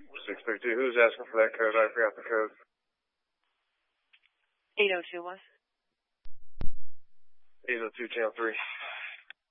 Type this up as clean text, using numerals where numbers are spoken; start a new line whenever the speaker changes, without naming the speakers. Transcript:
632. Who's asking for that code? I forgot the code.
8021.
802, channel 3.